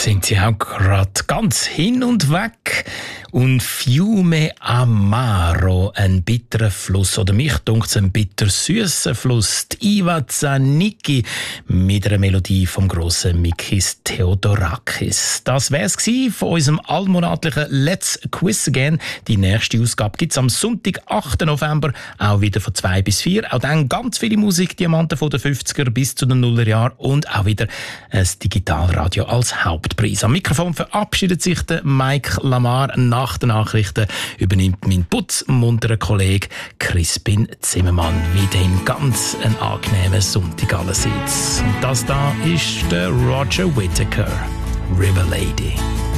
Sind sie auch gerade ganz hin und weg. Und Fiume Amaro, ein bitterer Fluss, oder mich dunkt ein bitter-süßer Fluss, die Iva Zanicki mit einer Melodie vom grossen Mikis Theodorakis. Das wär's gsi von unserem allmonatlichen Let's Quiz Again. Die nächste Ausgabe gibt's am Sonntag, 8. November, auch wieder von 2 bis 4. Auch dann ganz viele Musikdiamanten von den 50er bis zu den Nullerjahren und auch wieder ein Digitalradio als Hauptpreis. Am Mikrofon verabschiedet sich der Mike Lamar. Nach den Nachrichten übernimmt mein putzmunterer Kollege Crispin Zimmermann. Weiterhin ganz ein angenehmer Sonntag allerseits. Und das da ist der Roger Whittaker, River Lady.